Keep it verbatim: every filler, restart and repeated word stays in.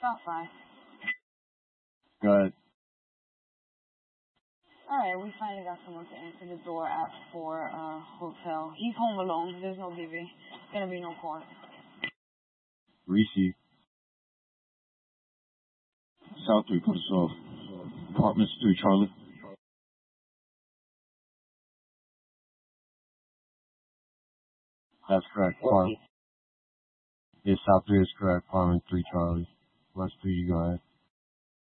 About five. Go ahead. Alright, we finally got someone to answer the door at four uh hotel. He's home alone. There's no D V. Gonna be no court. Receive. South three, put us off. Apartments three, Charlie. That's correct. Apartment. Yes, South three is correct. Apartment three, Charlie. West three, you go ahead.